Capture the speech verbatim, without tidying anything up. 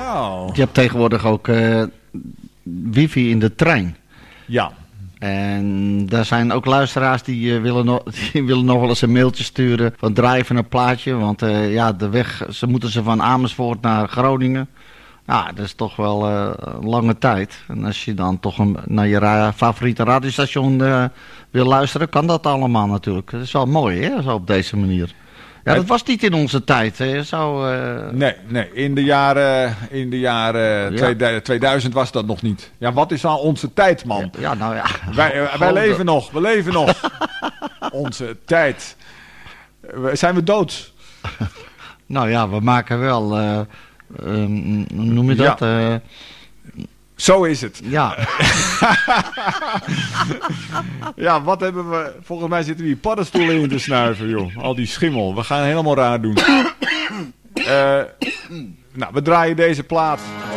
Nou. Je hebt tegenwoordig ook uh, wifi in de trein. Ja. En daar zijn ook luisteraars die, uh, willen, no- die willen nog wel eens een mailtje sturen van draai even een plaatje. Want uh, ja, de weg, ze moeten ze van Amersfoort naar Groningen. Ja, dat is toch wel uh, een lange tijd. En als je dan toch een, naar je ra- favoriete radiostation uh, wil luisteren, kan dat allemaal natuurlijk. Dat is wel mooi, hè, zo op deze manier. Ja, dat was niet in onze tijd. Hè. Zo, uh... Nee, nee, in de jaren, in de jaren ja. tweeduizend was dat nog niet. Ja, wat is nou onze tijd, man? Ja, nou ja. Wij, uh, wij leven nog, we leven nog. Onze tijd. Uh, zijn we dood? Nou ja, we maken wel, uh, um, hoe noem je dat? Ja. Uh, Zo is het. Ja. Ja, wat hebben we... Volgens mij zitten we hier paddenstoelen in te snuiven, joh. Al die schimmel. We gaan helemaal raar doen. uh, nou, we draaien deze plaat.